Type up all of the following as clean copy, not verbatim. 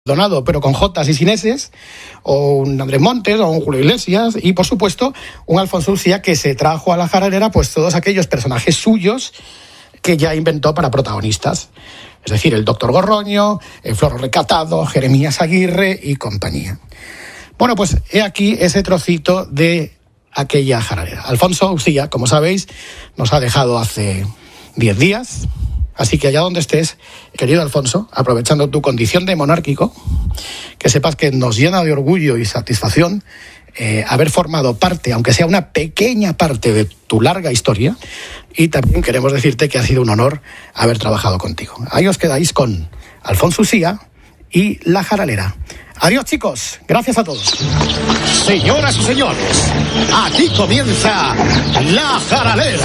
Donado, pero con Jotas y sin Eses, o un Andrés Montes, o un Julio Iglesias, y por supuesto, un Alfonso Ucía que se trajo a la jaralera pues todos aquellos personajes suyos que ya inventó para protagonistas. Es decir, el Doctor Gorroño, el Floro Recatado, Jeremías Aguirre y compañía. Bueno, pues he aquí ese trocito de aquella jaralera. Alfonso Ucía, como sabéis, nos ha dejado hace 10 días. Así que allá donde estés, querido Alfonso, aprovechando tu condición de monárquico, que sepas que nos llena de orgullo y satisfacción haber formado parte, aunque sea una pequeña parte de tu larga historia, y también queremos decirte que ha sido un honor haber trabajado contigo. Ahí os quedáis con Alfonso Ucía y La Jaralera. Adiós, chicos. Gracias a todos. Señoras y señores, aquí comienza La Jaralera.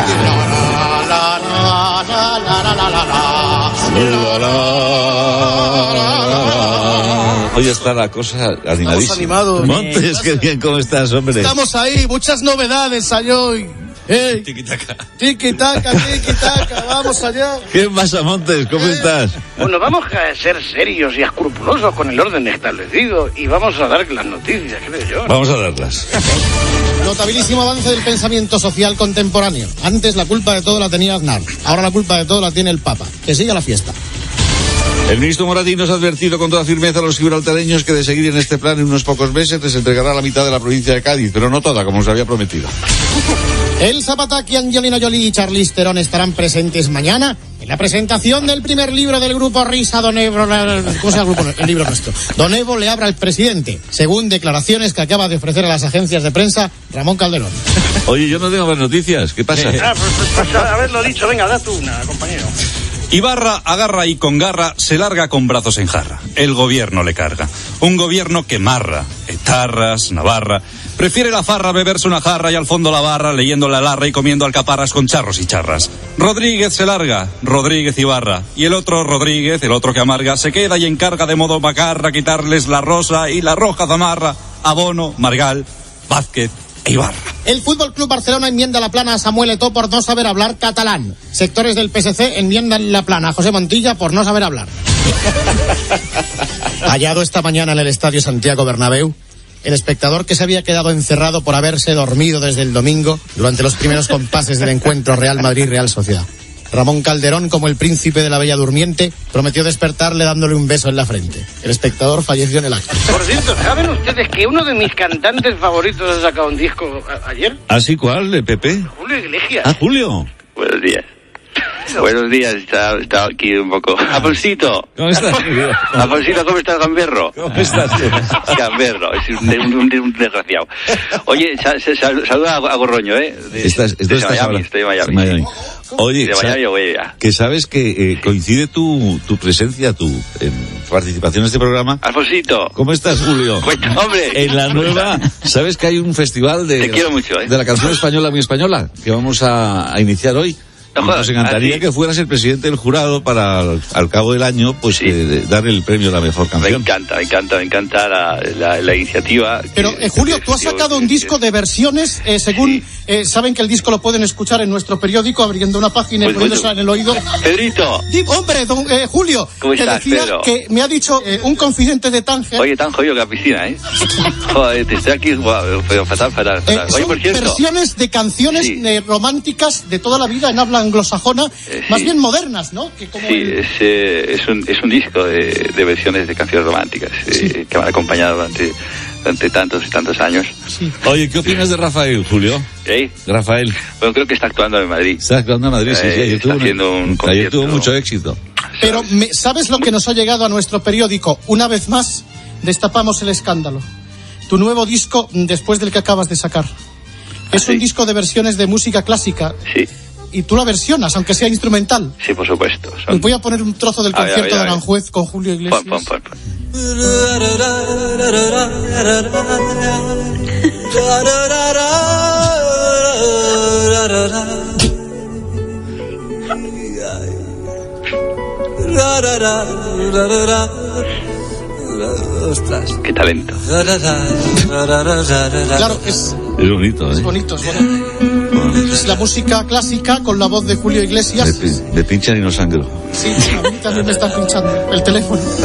Hoy está la cosa animadísima. Estamos animados. Montes, qué bien, ¿cómo estás, hombre? Estamos ahí, muchas novedades allá hoy. Tiki-taka. Tiki-taka, tiki-taka, vamos allá. ¿Qué pasa, Montes? ¿Cómo estás? Bueno, vamos a ser serios y escrupulosos con el orden establecido y vamos a dar las noticias, creo yo. Vamos a darlas. Notabilísimo avance del pensamiento social contemporáneo. Antes la culpa de todo la tenía Aznar, ahora la culpa de todo la tiene el Papa. Que siga la fiesta. El ministro Moratín nos ha advertido con toda firmeza a los gibraltareños que de seguir en este plan en unos pocos meses les entregará la mitad de la provincia de Cádiz, pero no toda, como se había prometido. El Zapataki, Angelina Jolie y Charlize Theron estarán presentes mañana en la presentación del primer libro del grupo Risa Don Evo. ¿Cómo se llama el libro nuestro? Don Evo le habla al presidente, según declaraciones que acaba de ofrecer a las agencias de prensa Ramón Calderón. Oye, yo no tengo más noticias. ¿Qué pasa? Pues haberlo dicho, venga, da tú una, compañero. Ibarra agarra y con garra se larga con brazos en jarra. El gobierno le carga. Un gobierno que marra, etarras, Navarra. Prefiere la farra, beberse una jarra y al fondo la barra, leyendo la larra y comiendo alcaparras con charros y charras. Rodríguez se larga, Rodríguez Ibarra. Y el otro Rodríguez, el otro que amarga, se queda y encarga de modo macarra quitarles la rosa y la roja zamarra a Bono, Margal, Vázquez e Ibarra. El Fútbol Club Barcelona enmienda la plana a Samuel Eto'o por no saber hablar catalán. Sectores del PSC enmiendan la plana a José Montilla por no saber hablar. Hallado esta mañana en el Estadio Santiago Bernabéu, el espectador que se había quedado encerrado por haberse dormido desde el domingo durante los primeros compases del encuentro Real Madrid-Real Sociedad. Ramón Calderón, como el príncipe de la Bella Durmiente, prometió despertarle dándole un beso en la frente. El espectador falleció en el acto. Por cierto, ¿saben ustedes que uno de mis cantantes favoritos ha sacado un disco ayer? ¿Así cuál, de Pepe? Julio Iglesias. Ah, Julio. Buenos días. Buenos días, está aquí un poco. Alfonsito. ¿Cómo estás? Alfonsito, ¿cómo estás, Gamberro? ¿Cómo estás? Gamberro, es un desgraciado. Oye, saluda a Gorroño, Estás Estoy en Miami. Oye, de Miami voy ya. Que sabes que coincide tu presencia, tu participación en este programa. Alfonsito. ¿Cómo estás, Julio? Pues, hombre. En la nueva, ¿sabes que hay un festival Te quiero mucho, de la canción española muy española que vamos a iniciar hoy? Nos encantaría que fueras el presidente del jurado para al cabo del año pues dar el premio a la mejor canción. Me encanta la iniciativa. Pero Julio, tú has sacado un disco de versiones según saben que el disco lo pueden escuchar en nuestro periódico abriendo una página y poniéndosela en el oído. Pedrito. Hombre, Julio, ¿cómo te estás, decía Pedro? que me ha dicho un confidente de Tánger. Oye, tan jodido que la piscina, Joder, te estoy aquí, fatal. Oye, por cierto, versiones de canciones románticas de toda la vida en habla anglosajona, más bien modernas, ¿no? Que como es un disco de versiones de canciones románticas que me han acompañado durante tantos y tantos años. Sí. Oye, ¿qué opinas de Rafael, Julio? Rafael. Bueno, creo que está actuando en Madrid. Está actuando en Madrid, sí. Ayer tuvo mucho éxito. Pero, ¿sabes lo que nos ha llegado a nuestro periódico? Una vez más, destapamos el escándalo. Tu nuevo disco, después del que acabas de sacar. Es un disco de versiones de música clásica. Sí. Y tú la versionas, aunque sea instrumental. Sí, por supuesto. Voy a poner un trozo del concierto de Aranjuez con Julio Iglesias. Pon. Ostras. Qué talento. Claro, es bonito, Es bonito. Es la música clásica con la voz de Julio Iglesias. Me pinchan y no sangro. Sí, a mí también me está pinchando el teléfono.